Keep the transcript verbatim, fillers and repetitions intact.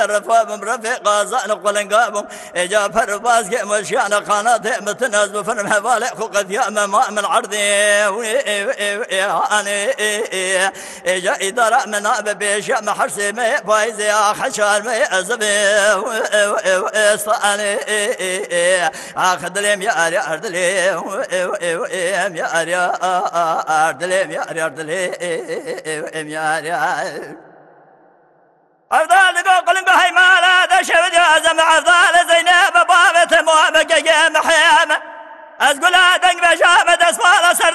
رفابم رفيق زان قلنقابم اجا فرباز مشيانا قناه متناز بفرم حوالي خوقت يا ما من عرضي انا اجا اداره من بيش ما حرسي ما فايز يا خشال ما ازبي استاني اخذ لي يا اري اردلي يا اري اردلي يا اري اردلي يا اري أفضل قلن بهاي مالا دشود يا زم أفضل زينب بابة موامك يا محيامة أزقل هذا بجامة أسفال